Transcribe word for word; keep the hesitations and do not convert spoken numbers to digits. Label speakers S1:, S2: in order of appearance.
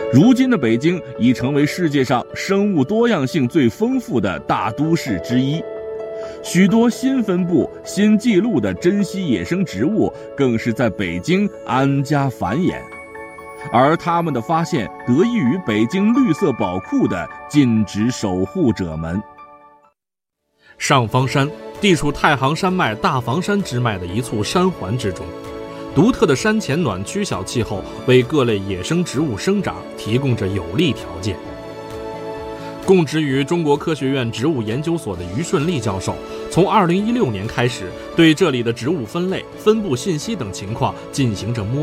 S1: 如今的北京已成为世界上生物多样性最丰富的大都市之一，许多新分布、新记录的珍稀野生植物更是在北京安家繁衍，而它们的发现得益于北京绿色宝库的尽职守护者们。
S2: 上方山地处太行山脉大房山支脉的一簇山环之中，独特的山前暖曲小气候为各类野生植物生长提供着有利条件。供职于中国科学院植物研究所的于顺利教授，从二零一六年开始，对这里的植物分类、分布信息等情况进行着摸